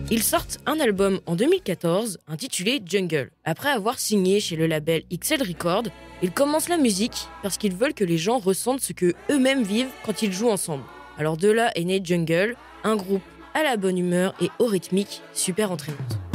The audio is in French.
Ils sortent un album en 2014 intitulé Jungle. Après avoir signé chez le label XL Records, ils commencent la musique parce qu'ils veulent que les gens ressentent ce que eux-mêmes vivent quand ils jouent ensemble. Alors de là est né Jungle, un groupe à la bonne humeur et aux rythmiques super entraînantes.